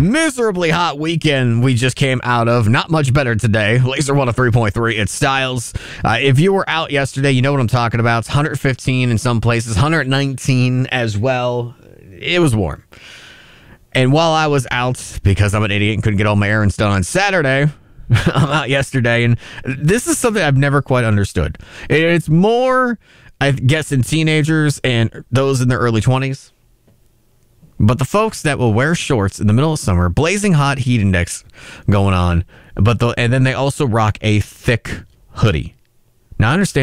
miserably hot weekend we just came out of. Not much better today. Laser 103.3. It's Styles. If you were out yesterday, you know what I'm talking about. It's 115 in some places, 119 as well. It was warm. And while I was out, because I'm an idiot and couldn't get all my errands done on Saturday, I'm out yesterday, and this is something I've never quite understood. It's more, I guess, in teenagers and those in their early 20s. But the folks that will wear shorts in the middle of summer, blazing hot heat index going on, and then they also rock a thick hoodie. Now, I understand